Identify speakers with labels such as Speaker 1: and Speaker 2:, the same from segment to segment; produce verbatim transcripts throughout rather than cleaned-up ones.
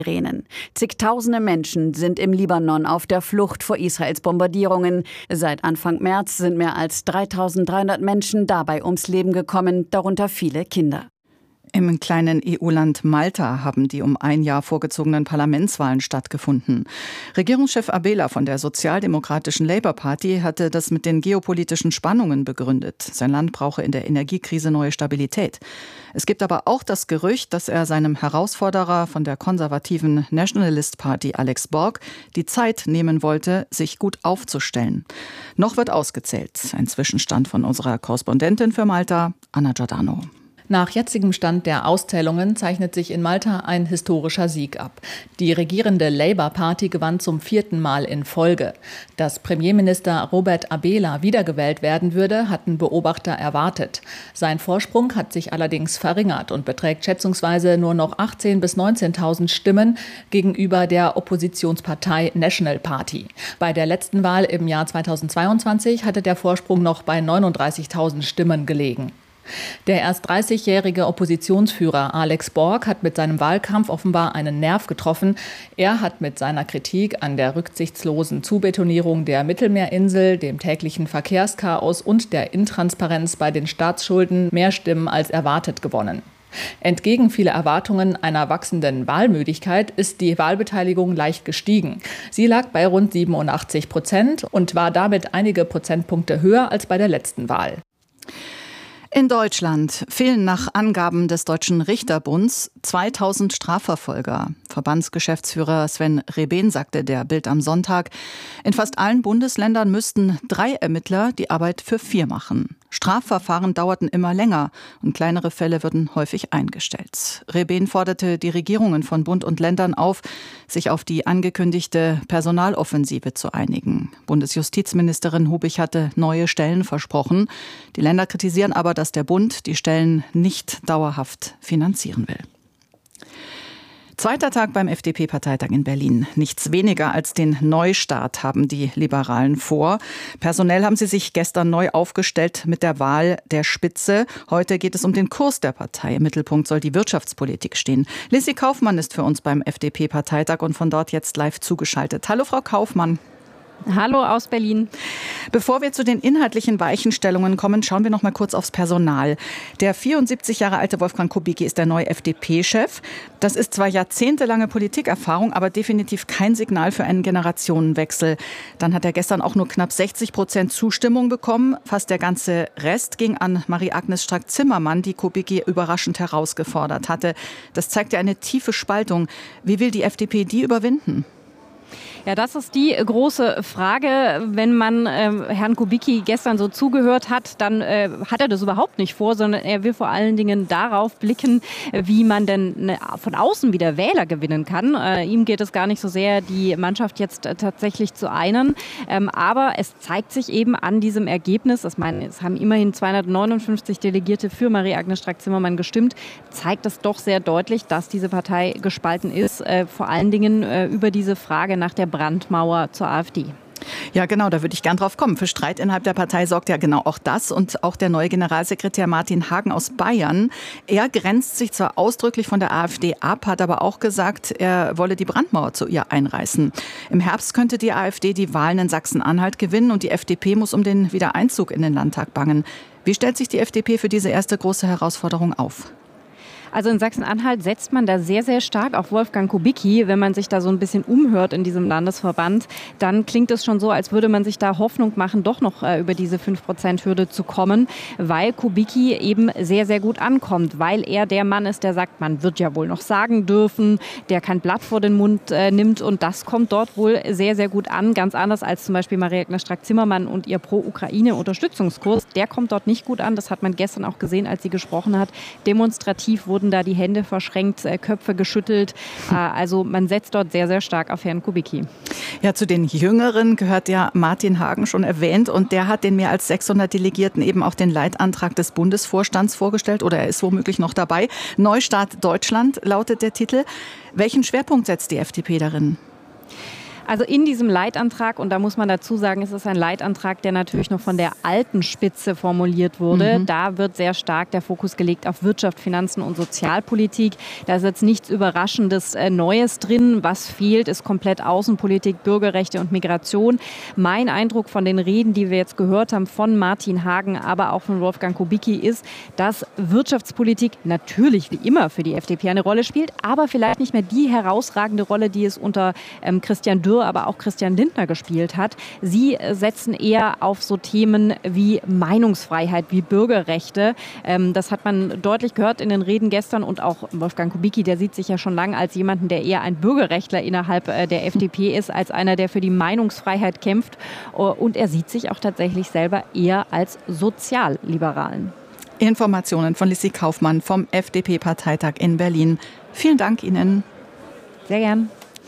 Speaker 1: Sirenen. Zigtausende Menschen sind im Libanon auf der Flucht vor Israels Bombardierungen. Seit Anfang März sind mehr als dreitausenddreihundert Menschen dabei ums Leben gekommen, darunter viele Kinder.
Speaker 2: Im kleinen E U-Land Malta haben die um ein Jahr vorgezogenen Parlamentswahlen stattgefunden. Regierungschef Abela von der sozialdemokratischen Labour Party hatte das mit den geopolitischen Spannungen begründet. Sein Land brauche in der Energiekrise neue Stabilität. Es gibt aber auch das Gerücht, dass er seinem Herausforderer von der konservativen Nationalist Party Alex Borg die Zeit nehmen wollte, sich gut aufzustellen. Noch wird ausgezählt. Ein Zwischenstand von unserer Korrespondentin für Malta, Anna Giordano.
Speaker 3: Nach jetzigem Stand der Auszählungen zeichnet sich in Malta ein historischer Sieg ab. Die regierende Labour Party gewann zum vierten Mal in Folge. Dass Premierminister Robert Abela wiedergewählt werden würde, hatten Beobachter erwartet. Sein Vorsprung hat sich allerdings verringert und beträgt schätzungsweise nur noch achtzehntausend bis neunzehntausend Stimmen gegenüber der Oppositionspartei National Party. Bei der letzten Wahl im Jahr zweitausendzweiundzwanzig hatte der Vorsprung noch bei neununddreißigtausend Stimmen gelegen. Der erst dreißigjährige Oppositionsführer Alex Borg hat mit seinem Wahlkampf offenbar einen Nerv getroffen. Er hat mit seiner Kritik an der rücksichtslosen Zubetonierung der Mittelmeerinsel, dem täglichen Verkehrschaos und der Intransparenz bei den Staatsschulden mehr Stimmen als erwartet gewonnen. Entgegen vieler Erwartungen einer wachsenden Wahlmüdigkeit ist die Wahlbeteiligung leicht gestiegen. Sie lag bei rund siebenundachtzig Prozent und war damit einige Prozentpunkte höher als bei der letzten Wahl.
Speaker 2: In Deutschland fehlen nach Angaben des Deutschen Richterbunds zweitausend Strafverfolger. Verbandsgeschäftsführer Sven Reben sagte der Bild am Sonntag, in fast allen Bundesländern müssten drei Ermittler die Arbeit für vier machen. Strafverfahren dauerten immer länger und kleinere Fälle würden häufig eingestellt. Reben forderte die Regierungen von Bund und Ländern auf, sich auf die angekündigte Personaloffensive zu einigen. Bundesjustizministerin Hubich hatte neue Stellen versprochen. Die Länder kritisieren aber, dass der Bund die Stellen nicht dauerhaft finanzieren will. Zweiter Tag beim F D P-Parteitag in Berlin. Nichts weniger als den Neustart haben die Liberalen vor. Personell haben sie sich gestern neu aufgestellt mit der Wahl der Spitze. Heute geht es um den Kurs der Partei. Im Mittelpunkt soll die Wirtschaftspolitik stehen. Lissy Kaufmann ist für uns beim F D P-Parteitag und von dort jetzt live zugeschaltet. Hallo, Frau Kaufmann.
Speaker 4: Hallo aus Berlin.
Speaker 2: Bevor wir zu den inhaltlichen Weichenstellungen kommen, schauen wir noch mal kurz aufs Personal. Der vierundsiebzig Jahre alte Wolfgang Kubicki ist der neue F D P-Chef. Das ist zwar jahrzehntelange Politikerfahrung, aber definitiv kein Signal für einen Generationenwechsel. Dann hat er gestern auch nur knapp sechzig Prozent Zustimmung bekommen. Fast der ganze Rest ging an Marie-Agnes Strack-Zimmermann, die Kubicki überraschend herausgefordert hatte. Das zeigt ja eine tiefe Spaltung. Wie will die F D P die überwinden?
Speaker 4: Ja, das ist die große Frage. Wenn man äh, Herrn Kubicki gestern so zugehört hat, dann äh, hat er das überhaupt nicht vor, sondern er will vor allen Dingen darauf blicken, wie man denn ne, von außen wieder Wähler gewinnen kann. Äh, ihm geht es gar nicht so sehr, die Mannschaft jetzt äh, tatsächlich zu einen. Ähm, aber es zeigt sich eben an diesem Ergebnis, ich meine, es haben immerhin zweihundertneunundfünfzig Delegierte für Marie-Agnes Strack-Zimmermann gestimmt, zeigt es doch sehr deutlich, dass diese Partei gespalten ist. Äh, vor allen Dingen äh, über diese Frage nach der Brandmauer zur AfD.
Speaker 2: Ja, genau, da würde ich gern drauf kommen. Für Streit innerhalb der Partei sorgt ja genau auch das und auch der neue Generalsekretär Martin Hagen aus Bayern. Er grenzt sich zwar ausdrücklich von der AfD ab, hat aber auch gesagt, er wolle die Brandmauer zu ihr einreißen. Im Herbst könnte die AfD die Wahlen in Sachsen-Anhalt gewinnen und die F D P muss um den Wiedereinzug in den Landtag bangen. Wie stellt sich die F D P für diese erste große Herausforderung auf?
Speaker 4: Also in Sachsen-Anhalt setzt man da sehr, sehr stark auf Wolfgang Kubicki. Wenn man sich da so ein bisschen umhört in diesem Landesverband, dann klingt es schon so, als würde man sich da Hoffnung machen, doch noch äh, über diese fünf Prozent Hürde zu kommen, weil Kubicki eben sehr, sehr gut ankommt, weil er der Mann ist, der sagt, man wird ja wohl noch sagen dürfen, der kein Blatt vor den Mund äh, nimmt und das kommt dort wohl sehr, sehr gut an, ganz anders als zum Beispiel Marie-Agnes Strack-Zimmermann und ihr Pro-Ukraine-Unterstützungskurs. Der kommt dort nicht gut an, das hat man gestern auch gesehen, als sie gesprochen hat. Demonstrativ wurde da die Hände verschränkt, Köpfe geschüttelt. Also man setzt dort sehr, sehr stark auf Herrn Kubicki.
Speaker 2: Ja, zu den Jüngeren gehört ja Martin Hagen, schon erwähnt. Und der hat den mehr als sechshundert Delegierten eben auch den Leitantrag des Bundesvorstands vorgestellt. Oder er ist womöglich noch dabei. Neustart Deutschland lautet der Titel. Welchen Schwerpunkt setzt die F D P darin?
Speaker 4: Also in diesem Leitantrag, und da muss man dazu sagen, es ist ein Leitantrag, der natürlich noch von der alten Spitze formuliert wurde. Mhm. Da wird sehr stark der Fokus gelegt auf Wirtschaft, Finanzen und Sozialpolitik. Da ist jetzt nichts Überraschendes äh, Neues drin. Was fehlt, ist komplett Außenpolitik, Bürgerrechte und Migration. Mein Eindruck von den Reden, die wir jetzt gehört haben, von Martin Hagen, aber auch von Wolfgang Kubicki, ist, dass Wirtschaftspolitik natürlich wie immer für die F D P eine Rolle spielt, aber vielleicht nicht mehr die herausragende Rolle, die es unter ähm, Christian Dürr, aber auch Christian Lindner gespielt hat. Sie äh, setzen eher auf so Themen wie Meinungsfreiheit, wie Bürgerrechte. Ähm, das hat man deutlich gehört in den Reden gestern, und auch Wolfgang Kubicki, der sieht sich ja schon lange als jemanden, der eher ein Bürgerrechtler innerhalb äh, der F D P ist, als einer, der für die Meinungsfreiheit kämpft. Uh, und er sieht sich auch tatsächlich selber eher als Sozialliberalen.
Speaker 2: Informationen von Lissi Kaufmann vom F D P-Parteitag in Berlin. Vielen Dank Ihnen.
Speaker 4: Sehr gern.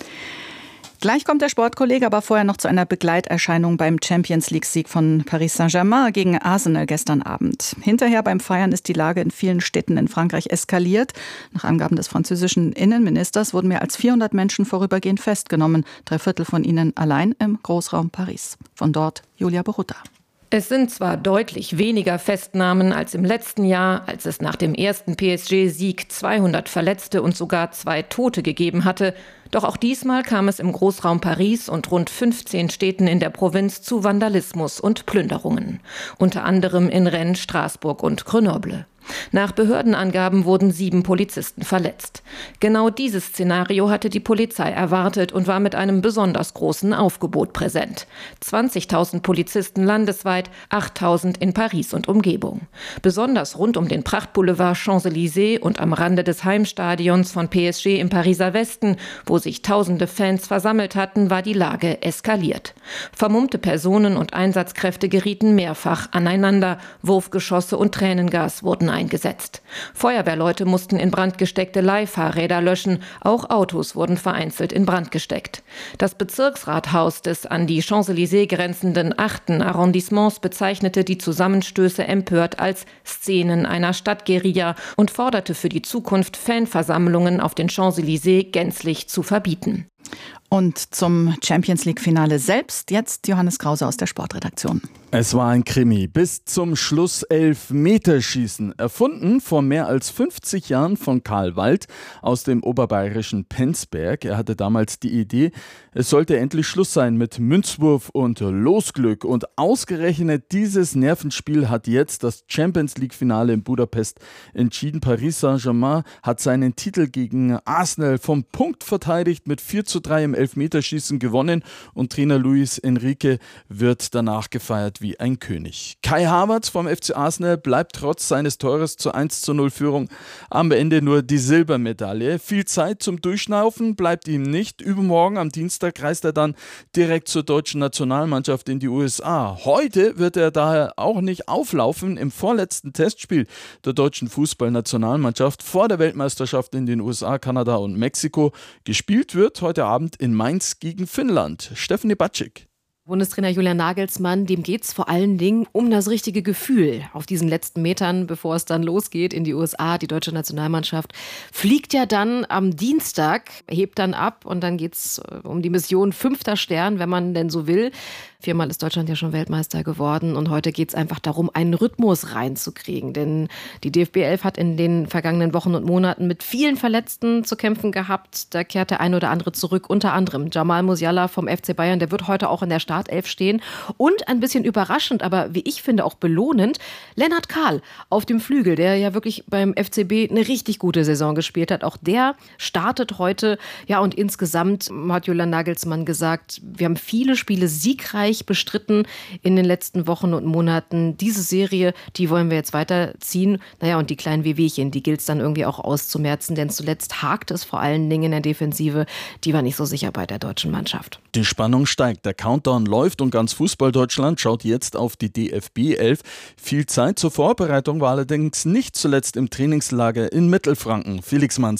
Speaker 2: Gleich kommt der Sportkollege, aber vorher noch zu einer Begleiterscheinung beim Champions-League-Sieg von Paris Saint-Germain gegen Arsenal gestern Abend. Hinterher beim Feiern ist die Lage in vielen Städten in Frankreich eskaliert. Nach Angaben des französischen Innenministers wurden mehr als vierhundert Menschen vorübergehend festgenommen. Drei Viertel von ihnen allein im Großraum Paris. Von dort Julia Borutta.
Speaker 5: Es sind zwar deutlich weniger Festnahmen als im letzten Jahr, als es nach dem ersten P S G-Sieg zweihundert Verletzte und sogar zwei Tote gegeben hatte. Doch auch diesmal kam es im Großraum Paris und rund fünfzehn Städten in der Provinz zu Vandalismus und Plünderungen. Unter anderem in Rennes, Straßburg und Grenoble. Nach Behördenangaben wurden sieben Polizisten verletzt. Genau dieses Szenario hatte die Polizei erwartet und war mit einem besonders großen Aufgebot präsent. zwanzigtausend Polizisten landesweit, achttausend in Paris und Umgebung. Besonders rund um den Prachtboulevard Champs-Élysées und am Rande des Heimstadions von P S G im Pariser Westen, wo sich tausende Fans versammelt hatten, war die Lage eskaliert. Vermummte Personen und Einsatzkräfte gerieten mehrfach aneinander. Wurfgeschosse und Tränengas wurden eingesetzt. Feuerwehrleute mussten in Brand gesteckte Leihfahrräder löschen. Auch Autos wurden vereinzelt in Brand gesteckt. Das Bezirksrathaus des an die Champs-Élysées grenzenden achten Arrondissements bezeichnete die Zusammenstöße empört als Szenen einer Stadtguerilla und forderte für die Zukunft, Fanversammlungen auf den Champs-Élysées gänzlich zu verbieten.
Speaker 2: Und zum Champions-League-Finale selbst jetzt Johannes Krause aus der Sportredaktion.
Speaker 6: Es war ein Krimi. Bis zum Schluss Elfmeterschießen. Erfunden vor mehr als fünfzig Jahren von Karl Wald aus dem oberbayerischen Penzberg. Er hatte damals die Idee, es sollte endlich Schluss sein mit Münzwurf und Losglück. Und ausgerechnet dieses Nervenspiel hat jetzt das Champions-League-Finale in Budapest entschieden. Paris Saint-Germain hat seinen Titel gegen Arsenal vom Punkt verteidigt, mit vier zu drei im Elfmeterschießen gewonnen, und Trainer Luis Enrique wird danach gefeiert wie ein König. Kai Havertz vom F C Arsenal bleibt trotz seines Tores zur eins zu null Führung am Ende nur die Silbermedaille. Viel Zeit zum Durchschnaufen bleibt ihm nicht. Übermorgen am Dienstag reist er dann direkt zur deutschen Nationalmannschaft in die U S A. Heute wird er daher auch nicht auflaufen im vorletzten Testspiel der deutschen Fußballnationalmannschaft vor der Weltmeisterschaft in den U S A, Kanada und Mexiko. Gespielt wird heute Abend in Mainz gegen Finnland. Stefanie Batschik.
Speaker 7: Bundestrainer Julian Nagelsmann, dem geht es vor allen Dingen um das richtige Gefühl. Auf diesen letzten Metern, bevor es dann losgeht in die U S A, die deutsche Nationalmannschaft fliegt ja dann am Dienstag, hebt dann ab, und dann geht es um die Mission fünfter Stern, wenn man denn so will. Viermal ist Deutschland ja schon Weltmeister geworden, und heute geht es einfach darum, einen Rhythmus reinzukriegen. Denn die D F B elf hat in den vergangenen Wochen und Monaten mit vielen Verletzten zu kämpfen gehabt. Da kehrt der ein oder andere zurück, unter anderem Jamal Musiala vom F C Bayern. Der wird heute auch in der Startelf stehen. Und ein bisschen überraschend, aber wie ich finde auch belohnend, Lennart Kahl auf dem Flügel, der ja wirklich beim F C B eine richtig gute Saison gespielt hat. Auch der startet heute. Ja, und insgesamt hat Julian Nagelsmann gesagt, wir haben viele Spiele siegreich bestritten in den letzten Wochen und Monaten. Diese Serie, die wollen wir jetzt weiterziehen. Naja, und die kleinen Wehwehchen, die gilt es dann irgendwie auch auszumerzen, denn zuletzt hakt es vor allen Dingen in der Defensive. Die war nicht so sicher bei der deutschen Mannschaft.
Speaker 6: Die Spannung steigt, der Countdown läuft, und ganz Fußball-Deutschland schaut jetzt auf die D F B elf. Viel Zeit zur Vorbereitung war allerdings nicht zuletzt im Trainingslager in Mittelfranken. Felix Manzel.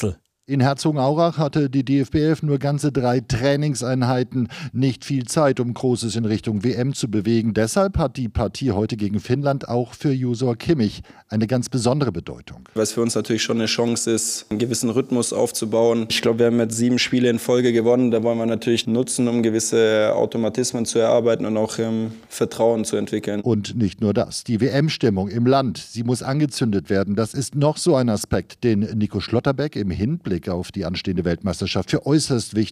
Speaker 8: In Herzogenaurach hatte die D F B elf nur ganze drei Trainingseinheiten, nicht viel Zeit, um Großes in Richtung W M zu bewegen. Deshalb hat die Partie heute gegen Finnland auch für Josua Kimmich eine ganz besondere Bedeutung.
Speaker 9: Weil es für uns natürlich schon eine Chance ist, einen gewissen Rhythmus aufzubauen. Ich glaube, wir haben jetzt sieben Spiele in Folge gewonnen. Da wollen wir natürlich nutzen, um gewisse Automatismen zu erarbeiten und auch ähm, Vertrauen zu entwickeln.
Speaker 8: Und nicht nur das. Die W M-Stimmung im Land, sie muss angezündet werden. Das ist noch so ein Aspekt, den Nico Schlotterbeck im Hinblick auf die anstehende Weltmeisterschaft für äußerst wichtig